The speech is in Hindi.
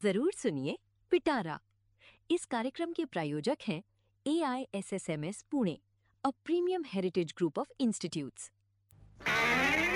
जरूर सुनिए पिटारा। इस कार्यक्रम के प्रायोजक हैं AISSMS Pune, a premium heritage group of institutes.